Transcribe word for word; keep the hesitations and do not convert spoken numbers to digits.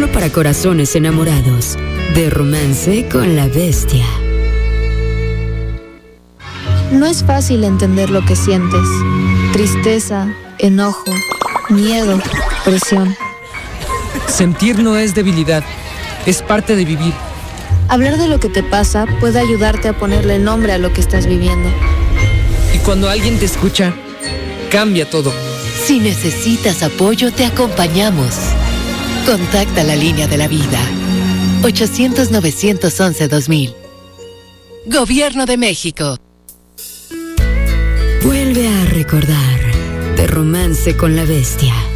solo para corazones enamorados. De Romance con la Bestia. No es fácil entender lo que sientes. Tristeza, enojo, miedo, presión. Sentir no es debilidad, es parte de vivir. Hablar de lo que te pasa puede ayudarte a ponerle nombre a lo que estás viviendo. Y cuando alguien te escucha, cambia todo. Si necesitas apoyo, te acompañamos. Contacta la línea de la vida. ochocientos, novecientos once, dos mil. Gobierno de México. Vuelve a recordar. De Romance con la Bestia.